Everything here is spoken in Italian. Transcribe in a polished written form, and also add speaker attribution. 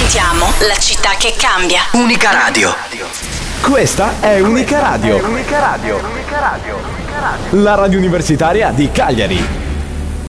Speaker 1: Raccontiamo la città che cambia.
Speaker 2: Unica Radio.
Speaker 3: Questa è Unica Radio. La radio universitaria di Cagliari.